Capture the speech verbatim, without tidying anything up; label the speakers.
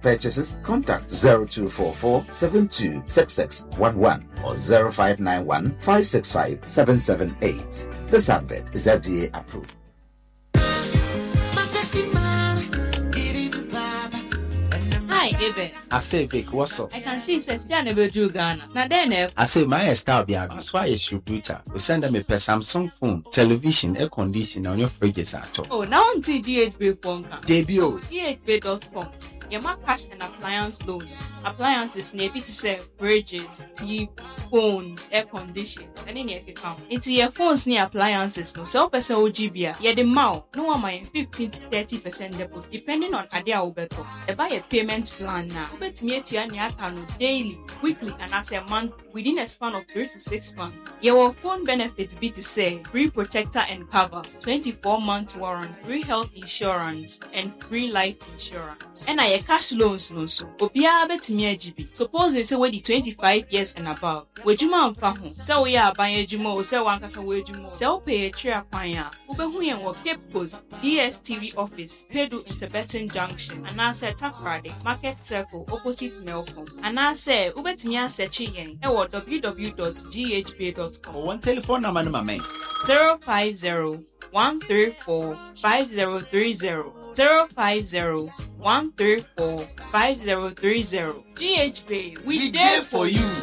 Speaker 1: purchases, contact zero two four four seven two six six one one or zero five nine one five six five seven seven eight. This advert is F D A approved.
Speaker 2: Hi, Eben.
Speaker 3: I say, Vic, what's up?
Speaker 2: I can see Sestia never do Ghana. Now then,
Speaker 3: I say, my style be that's why you should Twitter. We send them a Samsung phone, television, air conditioner on your fridges at all.
Speaker 2: Oh, now on T D H B phone.
Speaker 3: J B O.
Speaker 2: D H B dot com. Yama cash and appliance loan. Appliances maybe to sell fridges, T V, phones, air conditioning, and in your account. It's your phones near appliances, no sell person O G B. Yeah, the mouth, no one my fifteen to thirty percent deposit, depending on Adia Ubeto. They buy a payment plan now. Bet me to your daily, weekly, and as a month within a span of three to six months. Your phone benefits be to say free protector and cover, twenty-four month warranty, free health insurance, and free life insurance. And I cash loans no so. Obia bet me G B. Suppose you say we the twenty-five years and above. Wejuma amfa ho. Say we are buying ejuma, say wan kasa we ejuma. Say o pay a tray akwan a. Ubehu yen wo Cape Coast, D S T V office, Pedu Interbetten Junction, and I say Takrade, Market Circle, opposite Melcom. And I say ubetimi asearch yen e wo w w w dot g h b dot com.
Speaker 3: One telephone number no man.
Speaker 2: zero five zero one three four five zero three zero zero five zero one three four five zero three zero. G H B, we, we there for you.